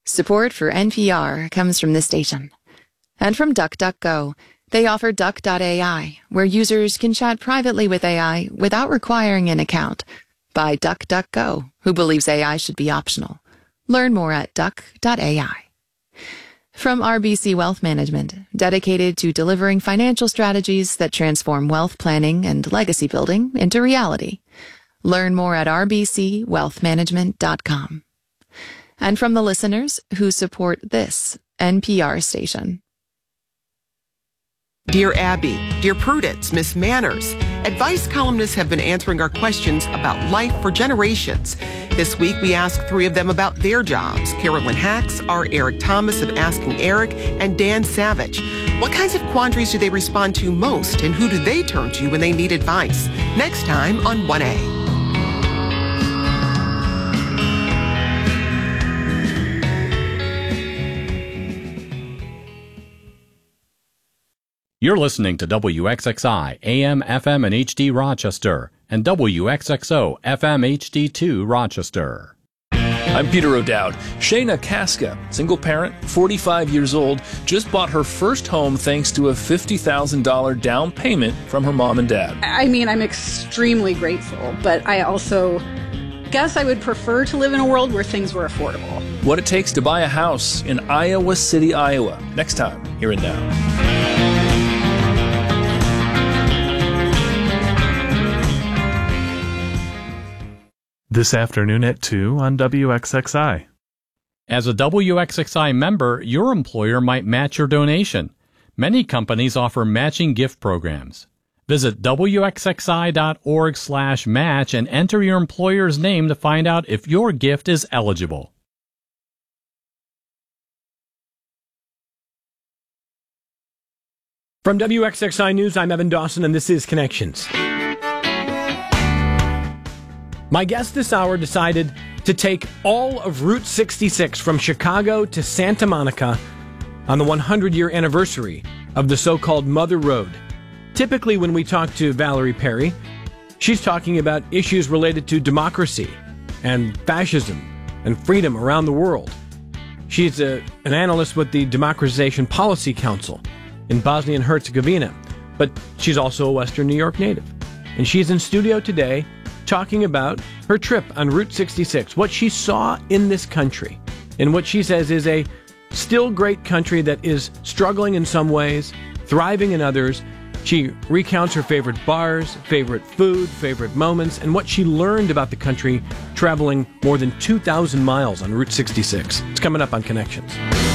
Support for NPR comes from this station. And from DuckDuckGo. They offer Duck.ai, where users can chat privately with AI without requiring an account. By DuckDuckGo, who believes AI should be optional. Learn more at Duck.ai. From RBC Wealth Management, dedicated to delivering financial strategies that transform wealth planning and legacy building into reality. Learn more at rbcwealthmanagement.com. And from the listeners who support this NPR station. Dear Abby, Dear Prudence, Miss Manners, advice columnists have been answering our questions about life for generations. This week, we asked 3 of them about their jobs. Carolyn Hacks, R. Eric Thomas of Asking Eric, and Dan Savage. What kinds of quandaries do they respond to most, and who do they turn to when they need advice? Next time on 1A. You're listening to WXXI, AM, FM, and HD Rochester, and WXXO, FM, HD2 Rochester. I'm Peter O'Dowd. Shayna Casca, single parent, 45 years old, just bought her first home thanks to a $50,000 down payment from her mom and dad. I mean, I'm extremely grateful, but I also guess I would prefer to live in a world where things were affordable. What it takes to buy a house in Iowa City, Iowa. Next time, here and now. This afternoon at 2 on WXXI. As a WXXI member, your employer might match your donation. Many companies offer matching gift programs. Visit WXXI.org/match and enter your employer's name to find out if your gift is eligible. From WXXI News, I'm Evan Dawson, and this is Connections. My guest this hour decided to take all of Route 66 from Chicago to Santa Monica on the 100-year anniversary of the so-called Mother Road. Typically, when we talk to Valerie Perry, she's talking about issues related to democracy and fascism and freedom around the world. She's an analyst with the Democratization Policy Council in Bosnia and Herzegovina, but she's also a Western New York native. And she's in studio today talking about her trip on Route 66, what she saw in this country, and what she says is a still great country that is struggling in some ways, thriving in others. She recounts her favorite bars, favorite food, favorite moments, and what she learned about the country traveling more than 2,000 miles on Route 66. It's coming up on Connections.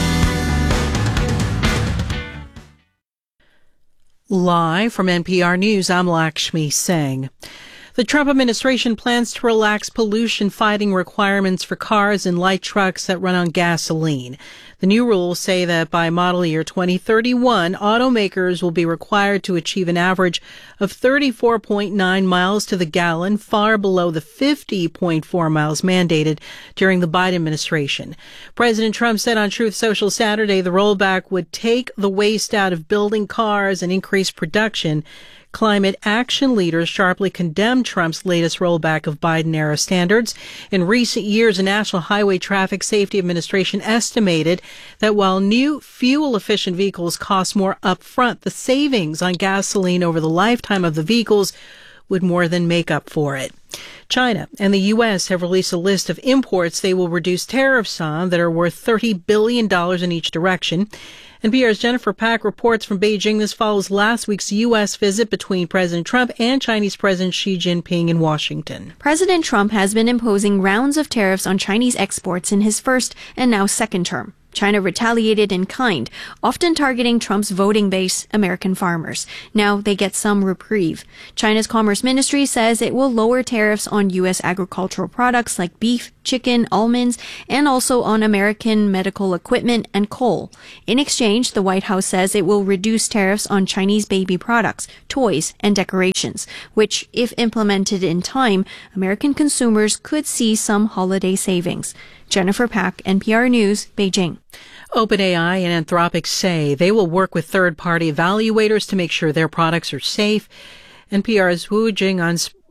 Live from NPR News, I'm Lakshmi Singh. The Trump administration plans to relax pollution-fighting requirements for cars and light trucks that run on gasoline. The new rules say that by model year 2031, automakers will be required to achieve an average of 34.9 miles to the gallon, far below the 50.4 miles mandated during the Biden administration. President Trump said on Truth Social Saturday the rollback would take the waste out of building cars and increase production. Climate action leaders sharply condemned Trump's latest rollback of Biden-era standards. In recent years, the National Highway Traffic Safety Administration estimated that while new fuel-efficient vehicles cost more upfront, the savings on gasoline over the lifetime of the vehicles would more than make up for it. China and the U.S. have released a list of imports they will reduce tariffs on that are worth $30 billion in each direction. NPR's Jennifer Pack reports from Beijing. This follows last week's U.S. visit between President Trump and Chinese President Xi Jinping in Washington. President Trump has been imposing rounds of tariffs on Chinese exports in his first and now second term. China retaliated in kind, often targeting Trump's voting base, American farmers. Now they get some reprieve. China's Commerce Ministry says it will lower tariffs on U.S. agricultural products like beef, chicken, almonds, and also on American medical equipment and coal. In exchange, the White House says it will reduce tariffs on Chinese baby products, toys, and decorations, which, if implemented in time, American consumers could see some holiday savings. Jennifer Pack, NPR News, Beijing. OpenAI and Anthropic say they will work with third-party evaluators to make sure their products are safe. NPR's Wu Jing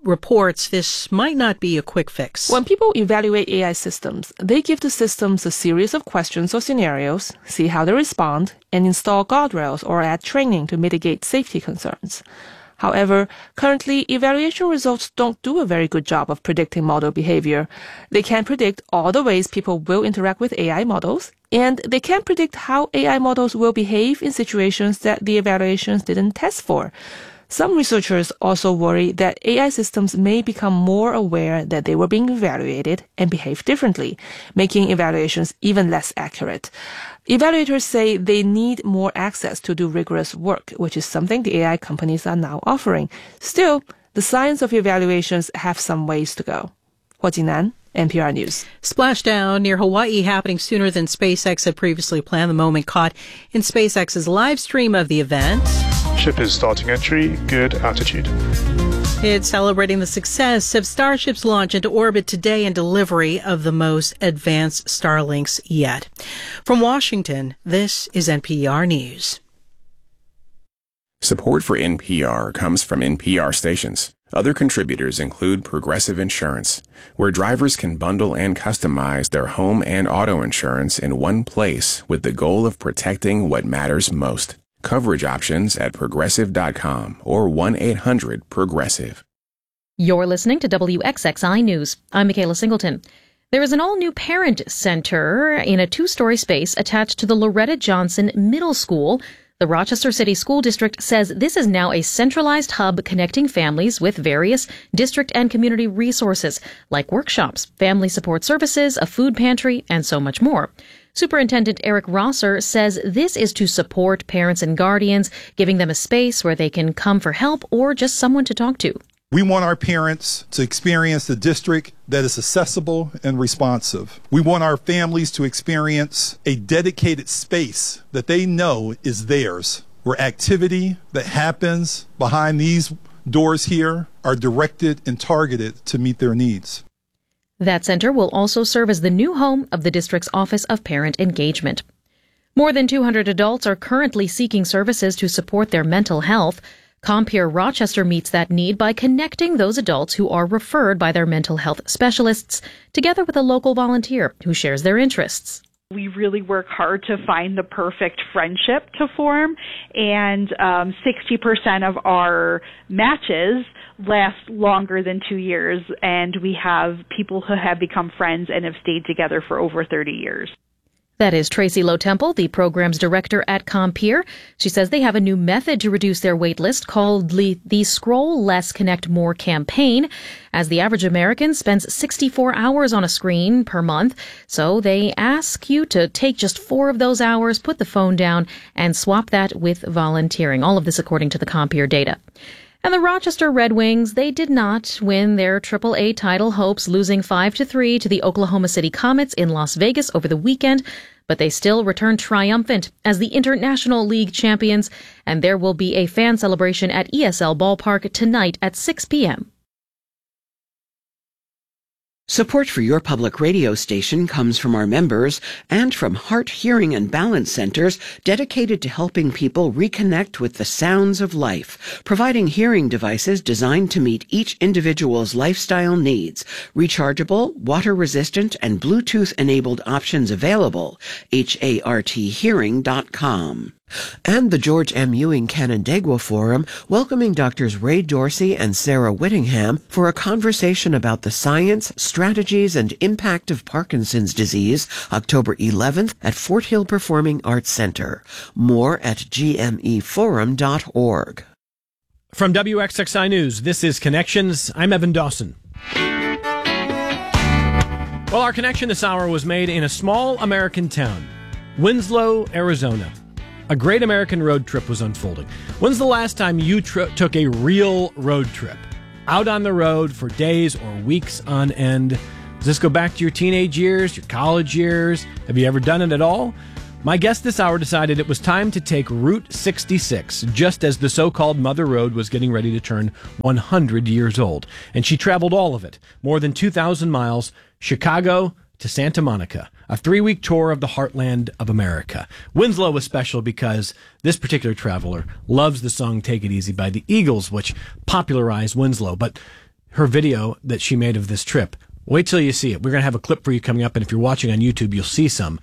reports this might not be a quick fix. When people evaluate AI systems, they give the systems a series of questions or scenarios, see how they respond, and install guardrails or add training to mitigate safety concerns. However, currently, evaluation results don't do a very good job of predicting model behavior. They can't predict all the ways people will interact with AI models, and they can't predict how AI models will behave in situations that the evaluations didn't test for. Some researchers also worry that AI systems may become more aware that they were being evaluated and behave differently, making evaluations even less accurate. Evaluators say they need more access to do rigorous work, which is something the AI companies are now offering. Still, the science of evaluations have some ways to go. Hua Jingnan, NPR News. Splashdown near Hawaii happening sooner than SpaceX had previously planned. The moment caught in SpaceX's live stream of the event. Ship is starting entry, good altitude. It's celebrating the success of Starship's launch into orbit today and delivery of the most advanced Starlinks yet. From Washington, this is NPR News. Support for NPR comes from NPR stations. Other contributors include Progressive Insurance, where drivers can bundle and customize their home and auto insurance in one place with the goal of protecting what matters most. Coverage options at Progressive.com or 1-800-PROGRESSIVE. You're listening to WXXI News. I'm Michaela Singleton. There is an all-new parent center in a 2-story space attached to the Loretta Johnson Middle School. The Rochester City School District says this is now a centralized hub connecting families with various district and community resources like workshops, family support services, a food pantry, and so much more. Superintendent Eric Rosser says this is to support parents and guardians, giving them a space where they can come for help or just someone to talk to. We want our parents to experience a district that is accessible and responsive. We want our families to experience a dedicated space that they know is theirs, where activity that happens behind these doors here are directed and targeted to meet their needs. That center will also serve as the new home of the district's Office of Parent Engagement. More than 200 adults are currently seeking services to support their mental health. Compeer Rochester meets that need by connecting those adults who are referred by their mental health specialists together with a local volunteer who shares their interests. We really work hard to find the perfect friendship to form, and 60% of our matches last longer than 2 years, and we have people who have become friends and have stayed together for over 30 years. That is Tracy Lowe Temple, the program's director at Compeer. She says they have a new method to reduce their wait list called the Scroll Less Connect More campaign, as the average American spends 64 hours on a screen per month. So they ask you to take just 4 of those hours, put the phone down, and swap that with volunteering. All of this according to the Compeer data. And the Rochester Red Wings, they did not win their AAA title hopes, losing 5-3 to the Oklahoma City Comets in Las Vegas over the weekend, but they still returned triumphant as the International League champions, and there will be a fan celebration at ESL Ballpark tonight at 6 p.m. Support for your public radio station comes from our members and from Heart, Hearing, and Balance Centers dedicated to helping people reconnect with the sounds of life, providing hearing devices designed to meet each individual's lifestyle needs. Rechargeable, water-resistant, and Bluetooth-enabled options available. HARThearing.com. And the George M. Ewing Canandaigua Forum welcoming Drs. Ray Dorsey and Sarah Whittingham for a conversation about the science, strategies, and impact of Parkinson's disease, October 11th at Fort Hill Performing Arts Center. More at gmeforum.org. From WXXI News, this is Connections. I'm Evan Dawson. Well, our connection this hour was made in a small American town, Winslow, Arizona. A great American road trip was unfolding. When's the last time you took a real road trip? Out on the road for days or weeks on end. Does this go back to your teenage years, your college years? Have you ever done it at all? My guest this hour decided it was time to take Route 66, just as the so-called Mother Road was getting ready to turn 100 years old. And she traveled all of it, more than 2,000 miles, Chicago to Santa Monica, a 3-week tour of the heartland of America. Winslow was special because this particular traveler loves the song Take It Easy by the Eagles, which popularized Winslow. But her video that she made of this trip. Wait till you see it. We're going to have a clip for you coming up, and if you're watching on YouTube, you'll see some.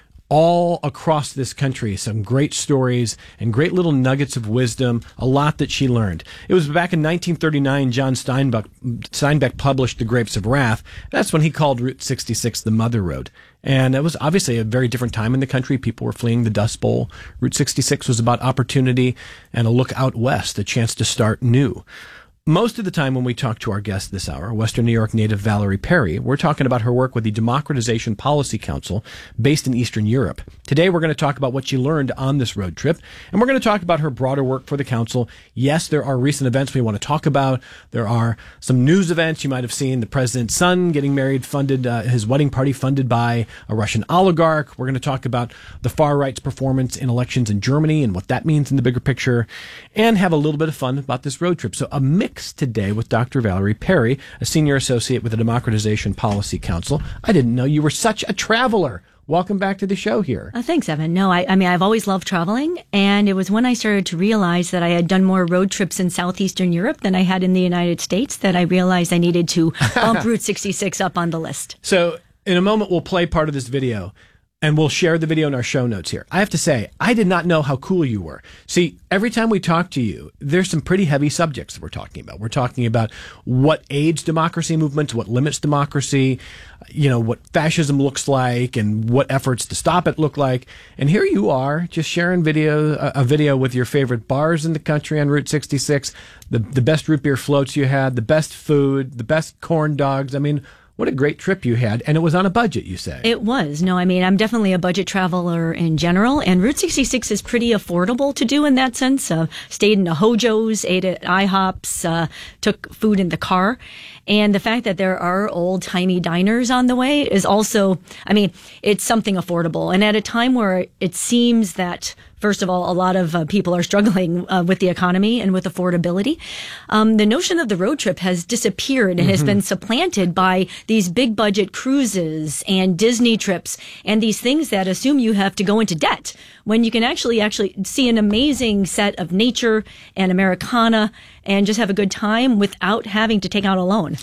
All across this country, some great stories and great little nuggets of wisdom, a lot that she learned. It was back in 1939, John Steinbeck published The Grapes of Wrath. That's when he called Route 66 the Mother Road. And it was obviously a very different time in the country. People were fleeing the Dust Bowl. Route 66 was about opportunity and a look out west, a chance to start new. Most of the time when we talk to our guest this hour, Western New York native Valerie Perry, we're talking about her work with the Democratization Policy Council based in Eastern Europe. Today we're going to talk about what she learned on this road trip, and we're going to talk about her broader work for the council. Yes, there are recent events we want to talk about. There are some news events. You might have seen the president's son getting married, funded, his wedding party funded by a Russian oligarch. We're going to talk about the far right's performance in elections in Germany and what that means in the bigger picture, and have a little bit of fun about this road trip. So a mix today with Dr. Valerie Perry, a senior associate with the Democratization Policy Council. I didn't know you were such a traveler. Welcome back to the show here. Thanks, Evan. No, I mean, I've always loved traveling, and it was when I started to realize that I had done more road trips in Southeastern Europe than I had in the United States that I realized I needed to bump Route 66 up on the list. So in a moment, we'll play part of this video, and we'll share the video in our show notes here. I have to say, I did not know how cool you were. See, every time we talk to you, there's some pretty heavy subjects that we're talking about. We're talking about what aids democracy movements, what limits democracy, what fascism looks like, and what efforts to stop it look like. And here you are, just sharing a video with your favorite bars in the country on Route 66, the best root beer floats you had, the best food, the best corn dogs. I mean, what a great trip you had. And it was on a budget, you say. It was. No, I mean, I'm definitely a budget traveler in general. And Route 66 is pretty affordable to do in that sense. Stayed in a Hojo's, ate at IHOPs, took food in the car. And the fact that there are old tiny diners on the way is also, I mean, it's something affordable. And at a time where it seems that, first of all, a lot of people are struggling with the economy and with affordability. The notion of the road trip has disappeared and has been supplanted by these big budget cruises and Disney trips and these things that assume you have to go into debt when you can actually see an amazing set of nature and Americana and just have a good time without having to take out a loan.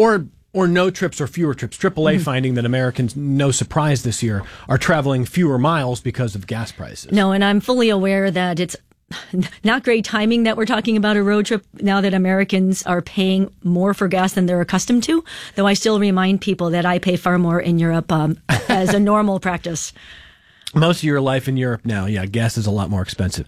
Or no trips or fewer trips. AAA finding that Americans, no surprise this year, are traveling fewer miles because of gas prices. No, and I'm fully aware that it's not great timing that we're talking about a road trip now that Americans are paying more for gas than they're accustomed to, though I still remind people that I pay far more in Europe as a normal practice. Most of your life in Europe now, yeah, gas is a lot more expensive.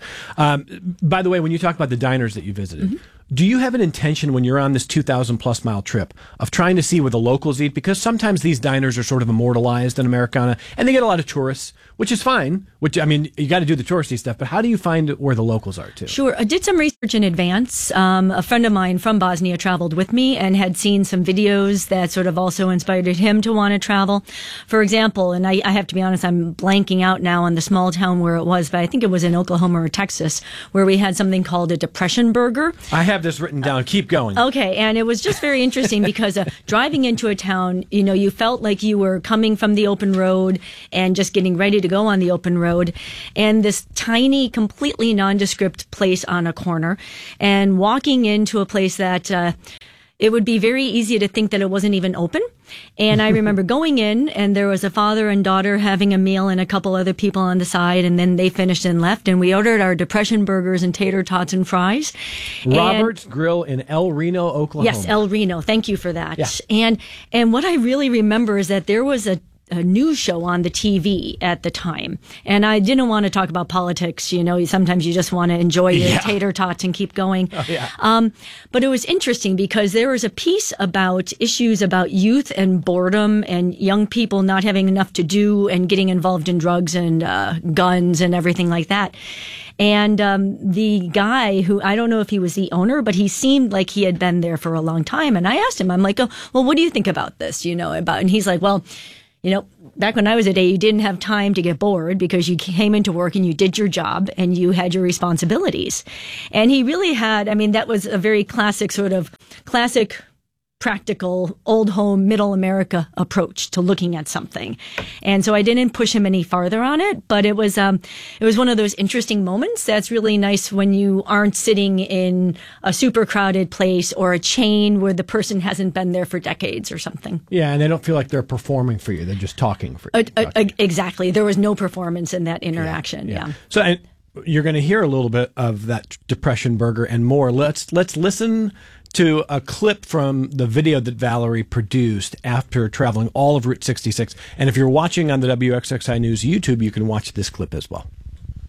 By the way, when you talk about the diners that you visited, do you have an intention when you're on this 2,000 plus mile trip of trying to see where the locals eat? Because sometimes these diners are sort of immortalized in Americana and they get a lot of tourists, which is fine. Which, I mean, you got to do the touristy stuff, but how do you find where the locals are too? Sure. I did some research in advance. A friend of mine from Bosnia traveled with me and had seen some videos that sort of also inspired him to want to travel. For example, and I have to be honest, I'm blanking out now on the small town where it was, but I think it was in Oklahoma or Texas, where we had something called a depression burger. I have this written down. Keep going. Okay. And it was just very interesting because driving into a town, you felt like you were coming from the open road and just getting ready to go on the open road. And this tiny, completely nondescript place on a corner and walking into a place that it would be very easy to think that it wasn't even open. And I remember going in and there was a father and daughter having a meal and a couple other people on the side. And then they finished and left. And we ordered our depression burgers and tater tots and fries. Robert's Grill in El Reno, Oklahoma. Yes, El Reno. Thank you for that. Yeah. And what I really remember is that there was a news show on the TV at the time. And I didn't want to talk about politics. Sometimes you just want to enjoy your tater tots and keep going. Oh, yeah. But it was interesting because there was a piece about issues about youth and boredom and young people not having enough to do and getting involved in drugs and guns and everything like that. And the guy who, I don't know if he was the owner, but he seemed like he had been there for a long time. And I asked him, I'm like, oh, well, what do you think about this? And he's like, well, back when I was a day, you didn't have time to get bored because you came into work and you did your job and you had your responsibilities. And he really had, that was a very classic practical, old home, middle America approach to looking at something. And so I didn't push him any farther on it, but it was one of those interesting moments that's really nice when you aren't sitting in a super crowded place or a chain where the person hasn't been there for decades or something. Yeah, and they don't feel like they're performing for you. They're just talking for you. Exactly. There was no performance in that interaction. Yeah. So and you're going to hear a little bit of that depression burger and more. Let's listen to a clip from the video that Valerie produced after traveling all of Route 66. And if you're watching on the WXXI News YouTube, you can watch this clip as well.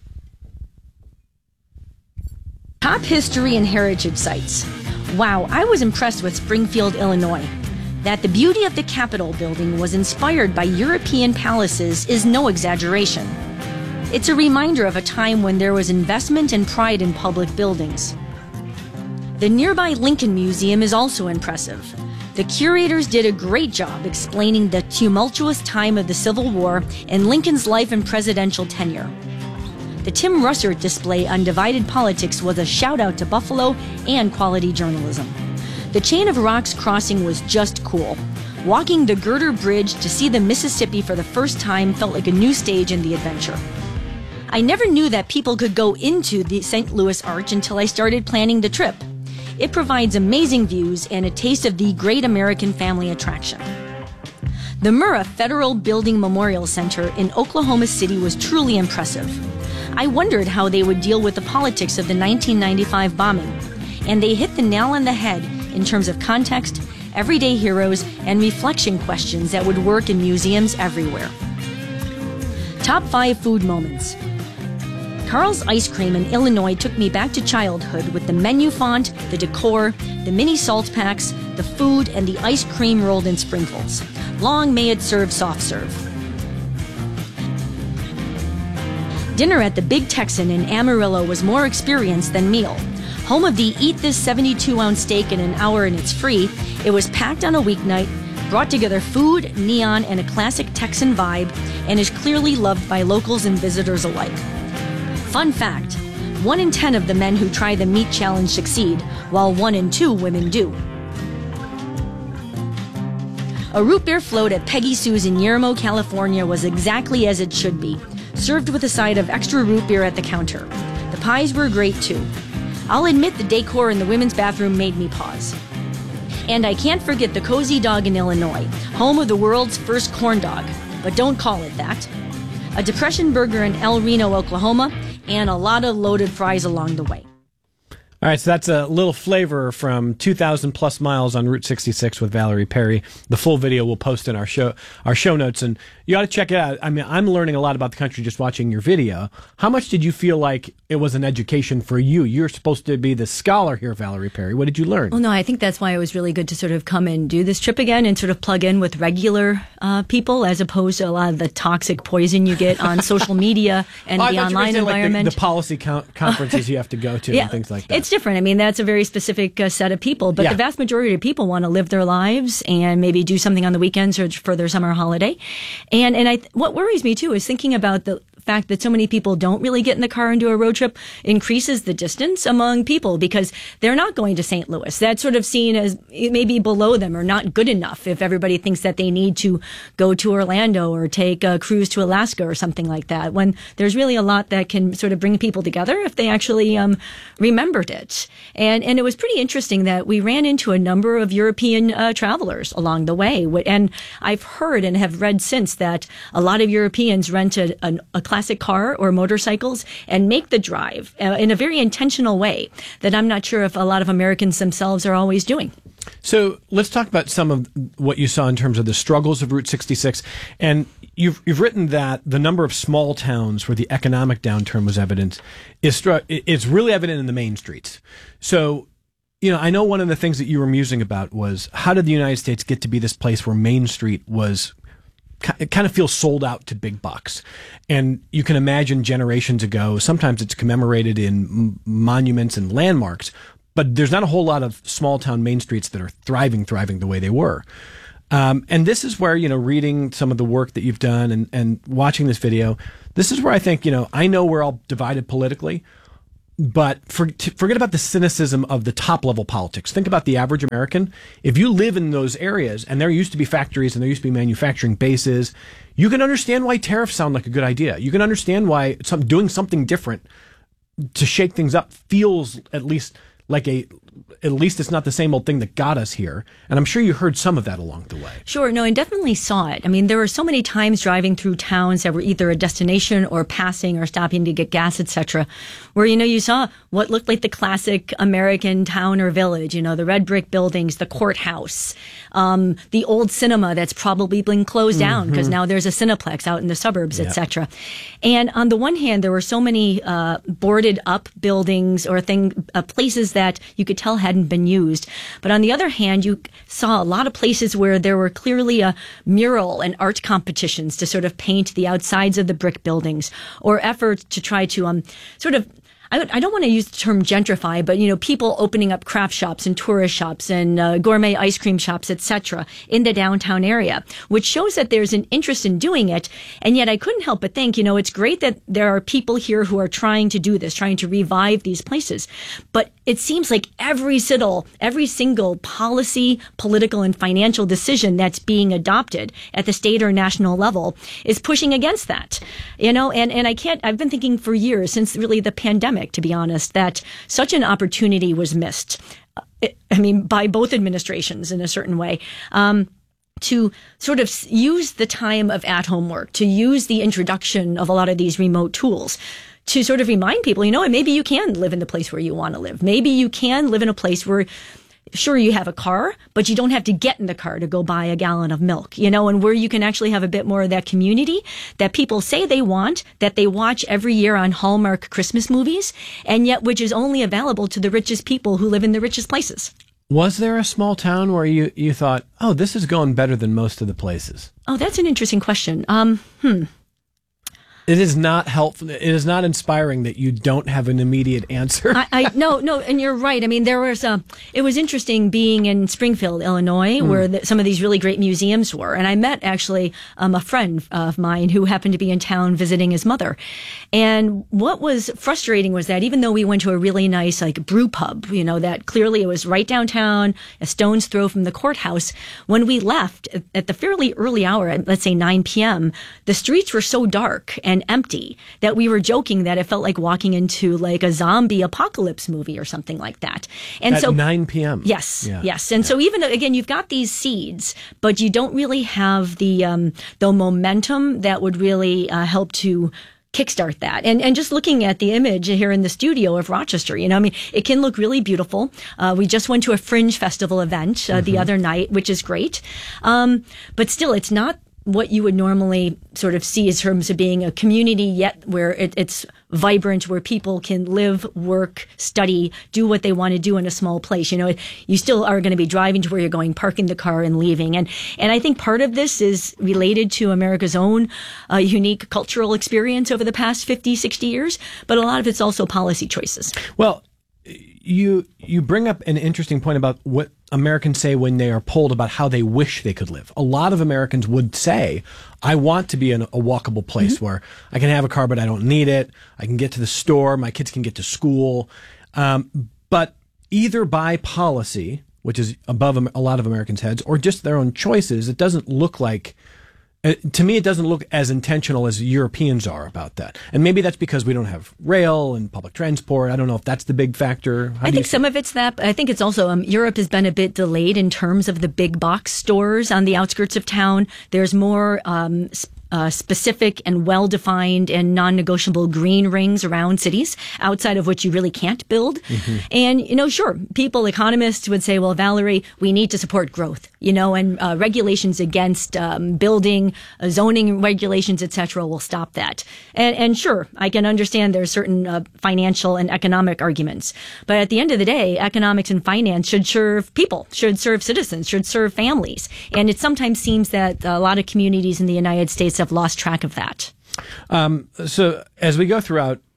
Top history and heritage sites. Wow, I was impressed with Springfield, Illinois. That the beauty of the Capitol building was inspired by European palaces is no exaggeration. It's a reminder of a time when there was investment and pride in public buildings. The nearby Lincoln Museum is also impressive. The curators did a great job explaining the tumultuous time of the Civil War and Lincoln's life and presidential tenure. The Tim Russert display on divided politics was a shout out to Buffalo and quality journalism. The Chain of Rocks crossing was just cool. Walking the Girder Bridge to see the Mississippi for the first time felt like a new stage in the adventure. I never knew that people could go into the St. Louis Arch until I started planning the trip. It provides amazing views and a taste of the great American family attraction. The Murrah Federal Building Memorial Center in Oklahoma City was truly impressive. I wondered how they would deal with the politics of the 1995 bombing, and they hit the nail on the head in terms of context, everyday heroes, and reflection questions that would work in museums everywhere. Top 5 food moments. Carl's Ice Cream in Illinois took me back to childhood with the menu font, the decor, the mini salt packs, the food, and the ice cream rolled in sprinkles. Long may it serve soft serve. Dinner at the Big Texan in Amarillo was more experience than meal. Home of the Eat This 72-ounce steak in an hour and it's free, it was packed on a weeknight, brought together food, neon, and a classic Texan vibe, and is clearly loved by locals and visitors alike. Fun fact, 1 in 10 of the men who try the meat challenge succeed, while 1 in 2 women do. A root beer float at Peggy Sue's in Yermo, California was exactly as it should be, served with a side of extra root beer at the counter. The pies were great too. I'll admit the decor in the women's bathroom made me pause. And I can't forget the Cozy Dog in Illinois, home of the world's first corn dog, but don't call it that. A depression burger in El Reno, Oklahoma, and a lot of loaded fries along the way. All right, so that's a little flavor from 2,000 plus miles on Route 66 with Valerie Perry. The full video we'll post in our show notes, and you ought to check it out. I mean, I'm learning a lot about the country just watching your video. How much did you feel like it was an education for you? You're supposed to be the scholar here, Valerie Perry. What did you learn? Well, no, I think that's why it was really good to sort of come and do this trip again and sort of plug in with regular people as opposed to a lot of the toxic poison you get on social media and the online environment. Like the policy conferences you have to go to and things like that. It's different. I mean, that's a very specific set of people, but the vast majority of people want to live their lives and maybe do something on the weekends or for their summer holiday. And what worries me too is thinking about the fact that so many people don't really get in the car and do a road trip increases the distance among people because they're not going to St. Louis. That's sort of seen as maybe below them or not good enough if everybody thinks that they need to go to Orlando or take a cruise to Alaska or something like that, when there's really a lot that can sort of bring people together if they actually remembered it. And it was pretty interesting that we ran into a number of European travelers along the way. And I've heard and have read since that a lot of Europeans rented a classic car or motorcycles and make the drive in a very intentional way that I'm not sure if a lot of Americans themselves are always doing. So let's talk about some of what you saw in terms of the struggles of Route 66. And you've written that the number of small towns where the economic downturn was evident is really evident in the main streets. So, you know, I know one of the things that you were musing about was how did the United States get to be this place where Main Street was it kind of feels sold out to big bucks. And you can imagine generations ago, sometimes it's commemorated in monuments and landmarks, but there's not a whole lot of small town main streets that are thriving the way they were. And this is where, you know, reading some of the work that you've done and watching this video, this is where I think, you know, I know we're all divided politically, But forget about the cynicism of the top level politics. Think about the average American. If you live in those areas and there used to be factories and there used to be manufacturing bases, you can understand why tariffs sound like a good idea. You can understand why doing something different to shake things up feels at least it's not the same old thing that got us here. And I'm sure you heard some of that along the way. Sure. No, I definitely saw it. I mean, there were so many times driving through towns that were either a destination or passing or stopping to get gas, etc., where, you saw what looked like the classic American town or village, the red brick buildings, the courthouse, the old cinema that's probably been closed down because now there's a Cineplex out in the suburbs, etc. And on the one hand, there were so many boarded up buildings or places that you could tell hadn't been used. But on the other hand, you saw a lot of places where there were clearly a mural and art competitions to sort of paint the outsides of the brick buildings, or efforts to try to I don't want to use the term gentrify, but, people opening up craft shops and tourist shops and gourmet ice cream shops, etc., in the downtown area, which shows that there's an interest in doing it. And yet I couldn't help but think, it's great that there are people here who are trying to do this, trying to revive these places. But it seems like every single policy, political, and financial decision that's being adopted at the state or national level is pushing against that. And I've been thinking for years, since really the pandemic, to be honest, that such an opportunity was missed. By both administrations in a certain way. To sort of use the time of at-home work, to use the introduction of a lot of these remote tools, to sort of remind people, maybe you can live in the place where you want to live. Maybe you can live in a place where, sure, you have a car, but you don't have to get in the car to go buy a gallon of milk, and where you can actually have a bit more of that community that people say they want, that they watch every year on Hallmark Christmas movies, and yet which is only available to the richest people who live in the richest places. Was there a small town where you thought, oh, this is going better than most of the places? Oh, that's an interesting question. It is not helpful. It is not inspiring that you don't have an immediate answer. No, and you're right. It was interesting being in Springfield, Illinois, where some of these really great museums were. And I met actually a friend of mine who happened to be in town visiting his mother. And what was frustrating was that even though we went to a really nice brew pub, that clearly it was right downtown, a stone's throw from the courthouse, when we left at the fairly early hour, let's say 9 p.m., the streets were so dark and empty that we were joking that it felt like walking into a zombie apocalypse movie or something like that. And at 9 p.m. Yes. And so even again, you've got these seeds, but you don't really have the momentum that would really help to kickstart that. And just looking at the image here in the studio of Rochester, it can look really beautiful. We just went to a Fringe Festival event the other night, which is great. But still, it's not what you would normally sort of see in terms of being a community, yet where it's vibrant, where people can live, work, study, do what they want to do in a small place. You still are going to be driving to where you're going, parking the car and leaving. And I think part of this is related to America's own unique cultural experience over the past 50, 60 years, but a lot of it's also policy choices. Well, you bring up an interesting point about what Americans say when they are polled about how they wish they could live. A lot of Americans would say, I want to be in a walkable place where I can have a car, but I don't need it. I can get to the store. My kids can get to school. But either by policy, which is above a lot of Americans' heads, or just their own choices, it doesn't look like, to me, it doesn't look as intentional as Europeans are about that. And maybe that's because we don't have rail and public transport. I don't know if that's the big factor. I think some of it's that, but I think it's also Europe has been a bit delayed in terms of the big box stores on the outskirts of town. There's more specific and well-defined and non-negotiable green rings around cities, outside of which you really can't build. And, sure, economists would say, well, Valerie, we need to support growth, and regulations against building, zoning regulations, et cetera, will stop that. And sure, I can understand there's certain financial and economic arguments. But at the end of the day, economics and finance should serve people, should serve citizens, should serve families. And it sometimes seems that a lot of communities in the United States have lost track of that. So as we go throughout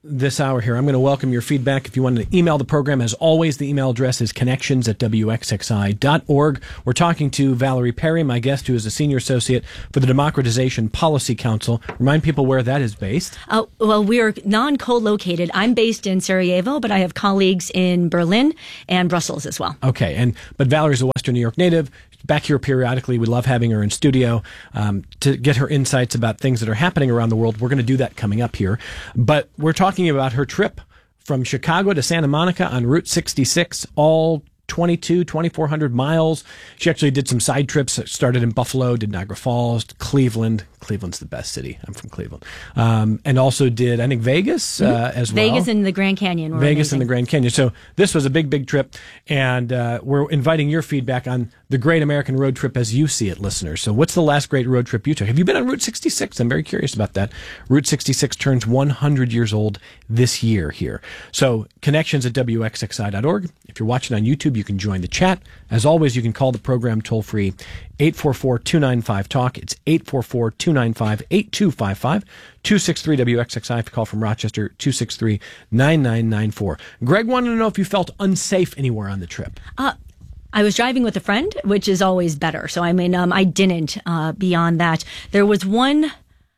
this hour here. I'm going to welcome your feedback. If you want to email the program, as always, the email address is connections@wxxi.org. We're talking to Valerie Perry, my guest, who is a senior associate for the Democratization Policy Council. Remind people where that is based. Well, we are non-co-located. I'm based in Sarajevo, but I have colleagues in Berlin and Brussels as well. Okay, but Valerie's a Western New York native. Back here periodically. We love having her in studio to get her insights about things that are happening around the world. We're going to do that coming up here. But we're talking about her trip from Chicago to Santa Monica on Route 66, all 2,400 miles. She actually did some side trips. Started in Buffalo, did Niagara Falls, Cleveland. Cleveland's the best city. I'm from Cleveland. And also did, I think, Vegas as well. Vegas and the Grand Canyon. Vegas and the Grand Canyon. So this was a big, big trip. And we're inviting your feedback on the great American road trip as you see it, listeners. So what's the last great road trip you took? Have you been on Route 66? I'm very curious about that. Route 66 turns 100 years old this year here. So connections@wxxi.org. If you're watching on YouTube, you can join the chat. As always, you can call the program toll-free 844-295-TALK. It's 844-295-8255. 263-WXXI. If you call from Rochester, 263-9994. Greg wanted to know if you felt unsafe anywhere on the trip. I was driving with a friend, which is always better. So, I mean, I didn't beyond that. There was one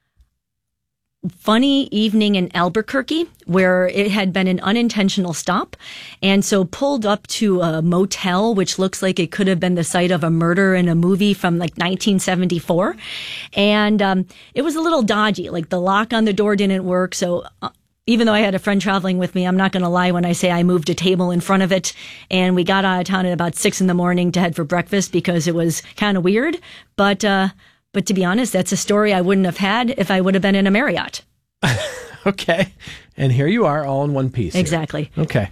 funny evening in Albuquerque where it had been an unintentional stop, and so pulled up to a motel which looks like it could have been the site of a murder in a movie from like 1974, and it was a little dodgy. Like the lock on the door didn't work, so even though I had a friend traveling with me, I'm not going to lie when I say I moved a table in front of it, and we got out of town at about 6 a.m. to head for breakfast because it was kind of weird. But to be honest, that's a story I wouldn't have had if I would have been in a Marriott. Okay. And here you are, all in one piece. Exactly. Here. Okay.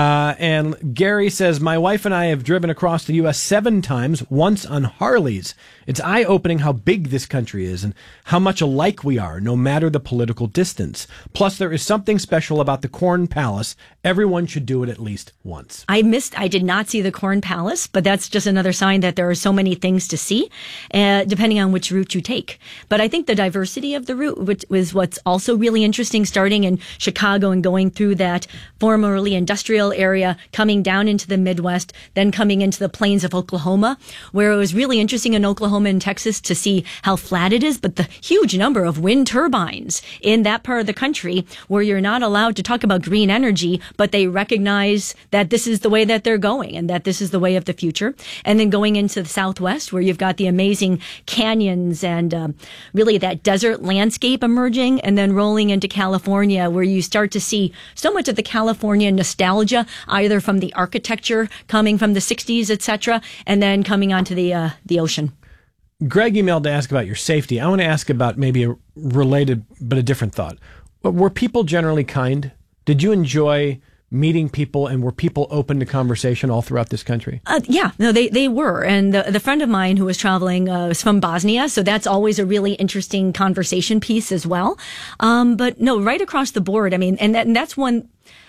And Gary says, my wife and I have driven across the U.S. 7 times, once on Harleys. It's eye-opening how big this country is and how much alike we are, no matter the political distance. Plus, there is something special about the Corn Palace. Everyone should do it at least once. I did not see the Corn Palace, but that's just another sign that there are so many things to see, depending on which route you take. But I think the diversity of the route, which was what's also really interesting, starting in Chicago and going through that formerly industrial area, coming down into the Midwest, then coming into the plains of Oklahoma, where it was really interesting in Oklahoma and Texas to see how flat it is, but the huge number of wind turbines in that part of the country where you're not allowed to talk about green energy, but they recognize that this is the way that they're going and that this is the way of the future. And then going into the Southwest where you've got the amazing canyons and really that desert landscape emerging, and then rolling into California where you start to see so much of the California nostalgia, either from the architecture coming from the 60s, etc., and then coming onto the ocean. Greg emailed to ask about your safety. I want to ask about maybe a related but a different thought. Were people generally kind? Did you enjoy meeting people, and were people open to conversation all throughout this country? Yeah, no, they were. And the friend of mine who was traveling was from Bosnia, so that's always a really interesting conversation piece as well. But no, right across the board, I mean, and that's one.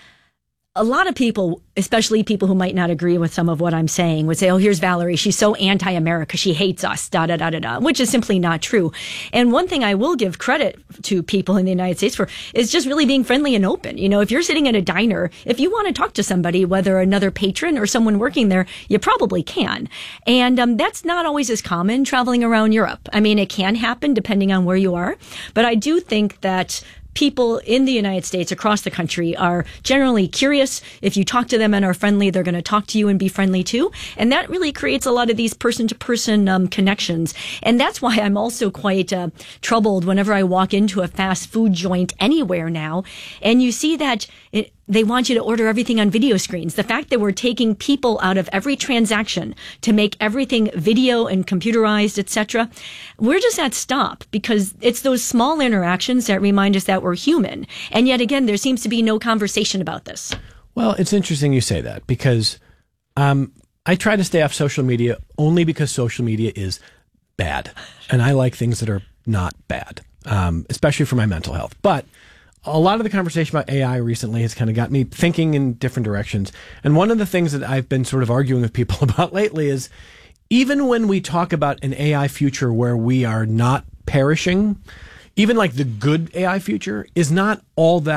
A lot of people, especially people who might not agree with some of what I'm saying, would say, oh, here's Valerie. She's so anti-America. She hates us, which is simply not true. And one thing I will give credit to people in the United States for is just really being friendly and open. You know, if you're sitting at a diner, if you want to talk to somebody, whether another patron or someone working there, you probably can. And that's not always as common traveling around Europe. I mean, it can happen depending on where you are. But I do think that people in the United States across the country are generally curious. If you talk to them and are friendly, they're going to talk to you and be friendly too. And that really creates a lot of these person-to-person connections. And that's why I'm also quite troubled whenever I walk into a fast food joint anywhere now, and you see that they want you to order everything on video screens. The fact that we're taking people out of every transaction to make everything video and computerized, etc., we're just at stop, because it's those small interactions that remind us that we're human. And yet again, there seems to be no conversation about this. Well, it's interesting you say that, because I try to stay off social media only because social media is bad. And I like things that are not bad, especially for my mental health. But a lot of the conversation about AI recently has kind of got me thinking in different directions. And one of the things that I've been sort of arguing with people about lately is, even when we talk about an AI future where we are not perishing, even like the good AI future is not all that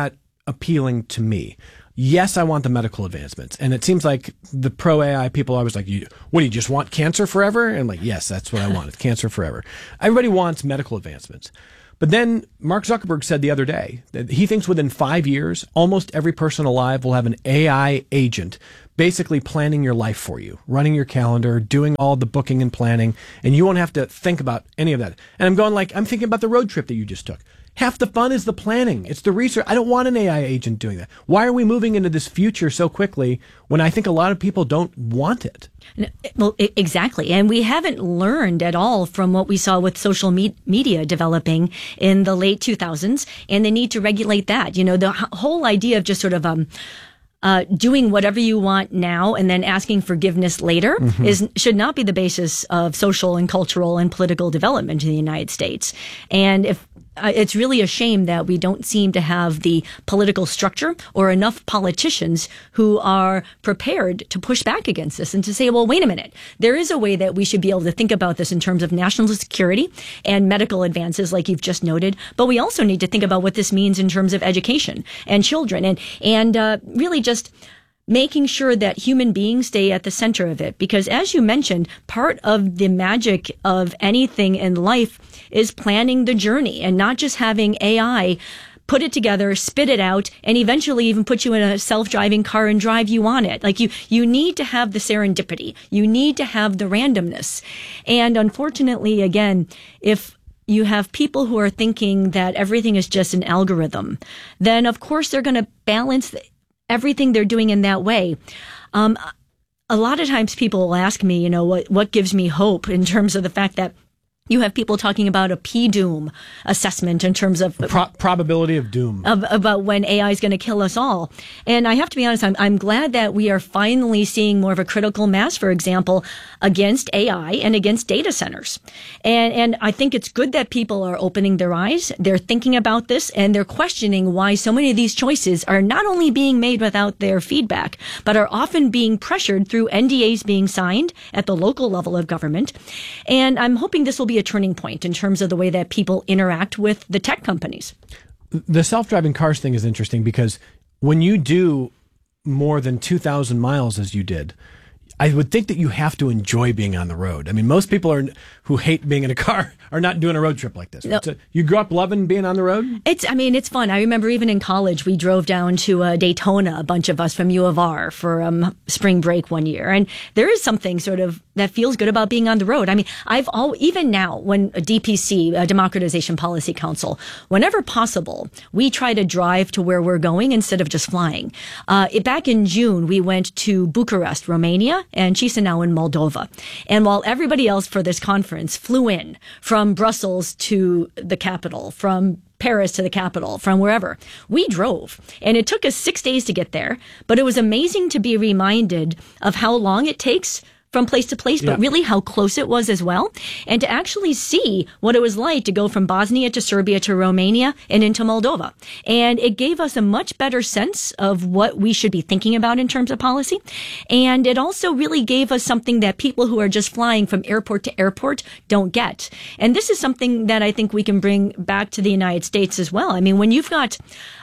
appealing to me. Yes, I want the medical advancements. And it seems like the pro-AI people are always like, what, do you just want cancer forever? And I'm like, yes, that's what I want. It's cancer forever. Everybody wants medical advancements. But then Mark Zuckerberg said the other day that he thinks within 5 years, almost every person alive will have an AI agent basically planning your life for you, running your calendar, doing all the booking and planning, and you won't have to think about any of that. And I'm thinking about the road trip that you just took. Half the fun is the planning. It's the research. I don't want an AI agent doing that. Why are we moving into this future so quickly when I think a lot of people don't want it? Well, exactly. And we haven't learned at all from what we saw with social media developing in the late 2000s and the need to regulate that. You know, the whole idea of just sort of doing whatever you want now and then asking forgiveness later should not be the basis of social and cultural and political development in the United States. And if it's really a shame that we don't seem to have the political structure or enough politicians who are prepared to push back against this and to say, well, wait a minute, there is a way that we should be able to think about this in terms of national security and medical advances, like you've just noted. But we also need to think about what this means in terms of education and children and really just making sure that human beings stay at the center of it. Because as you mentioned, part of the magic of anything in life is planning the journey and not just having AI put it together, spit it out, and eventually even put you in a self-driving car and drive you on it. Like you need to have the serendipity. You need to have the randomness. And unfortunately, again, if you have people who are thinking that everything is just an algorithm, then of course they're going to balance everything they're doing in that way. A lot of times people will ask me, you know, what gives me hope in terms of the fact that you have people talking about a P-doom assessment in terms of probability of doom about when AI is going to kill us all. And I have to be honest, I'm glad that we are finally seeing more of a critical mass, for example, against AI and against data centers. And I think it's good that people are opening their eyes. They're thinking about this and they're questioning why so many of these choices are not only being made without their feedback, but are often being pressured through NDAs being signed at the local level of government. And I'm hoping this will be a turning point in terms of the way that people interact with the tech companies. The self-driving cars thing is interesting because when you do more than 2,000 miles as you did, I would think that you have to enjoy being on the road. I mean, most people who hate being in a car are not doing a road trip like this. No. You grew up loving being on the road? It's fun. I remember even in college, we drove down to Daytona, a bunch of us from U of R for spring break one year. And there is something sort of that feels good about being on the road. I mean, even now, when a DPC, a Democratization Policy Council, whenever possible, we try to drive to where we're going instead of just flying. Back in June, we went to Bucharest, Romania, and Chisinau in Moldova. And while everybody else for this conference flew in from Brussels to the capital, from Paris to the capital, from wherever, we drove. And it took us 6 days to get there, but it was amazing to be reminded of how long it takes from place to place, but really how close it was as well. And to actually see what it was like to go from Bosnia to Serbia to Romania and into Moldova. And it gave us a much better sense of what we should be thinking about in terms of policy. And it also really gave us something that people who are just flying from airport to airport don't get. And this is something that I think we can bring back to the United States as well. I mean, when you've got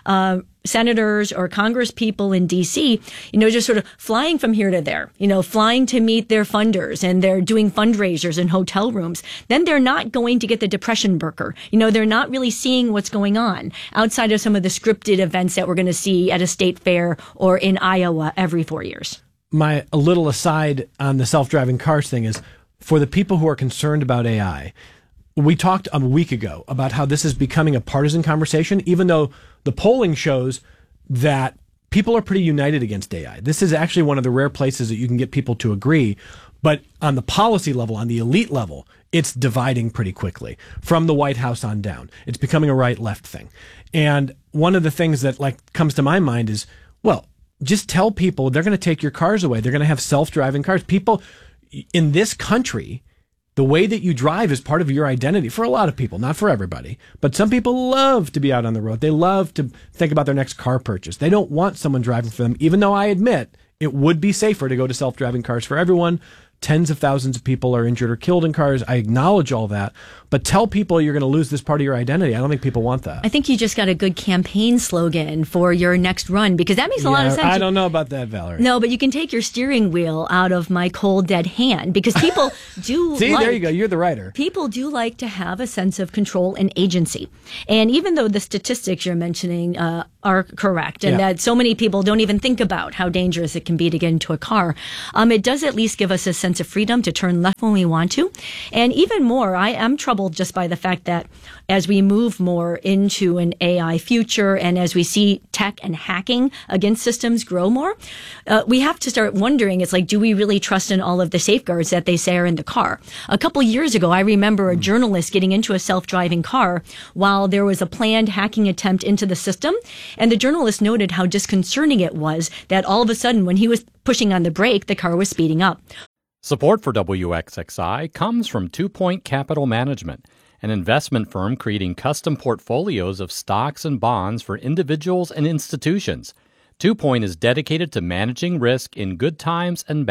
senators or Congress people in D.C., just sort of flying from here to there, flying to meet their funders, and they're doing fundraisers in hotel rooms, then they're not going to get the depression burger. They're not really seeing what's going on outside of some of the scripted events that we're going to see at a state fair or in Iowa every 4 years. A little aside on the self-driving cars thing is, for the people who are concerned about AI, we talked a week ago about how this is becoming a partisan conversation, even though the polling shows that people are pretty united against AI. This is actually one of the rare places that you can get people to agree. But on the policy level, on the elite level, it's dividing pretty quickly from the White House on down. It's becoming a right-left thing. And one of the things that comes to my mind is, well, just tell people they're going to take your cars away. They're going to have self-driving cars. People in this country, the way that you drive is part of your identity for a lot of people, not for everybody. But some people love to be out on the road. They love to think about their next car purchase. They don't want someone driving for them, even though I admit it would be safer to go to self-driving cars for everyone. Tens of thousands of people are injured or killed in cars. I acknowledge all that. But tell people you're going to lose this part of your identity. I don't think people want that. I think you just got a good campaign slogan for your next run, because that makes a lot of sense. I don't know about that, Valerie. No, but you can take your steering wheel out of my cold, dead hand, because people do See, there you go. You're the writer. People do like to have a sense of control and agency. And even though the statistics you're mentioning are correct, and that so many people don't even think about how dangerous it can be to get into a car, it does at least give us a sense of freedom to turn left when we want to. And even more, I am troubled just by the fact that as we move more into an AI future and as we see tech and hacking against systems grow more, we have to start wondering, it's like, do we really trust in all of the safeguards that they say are in the car? A couple years ago, I remember a journalist getting into a self-driving car while there was a planned hacking attempt into the system. And the journalist noted how disconcerting it was that all of a sudden, when he was pushing on the brake, the car was speeding up. Support for WXXI comes from 2 Point Capital Management, an investment firm creating custom portfolios of stocks and bonds for individuals and institutions. 2 Point is dedicated to managing risk in good times and bad.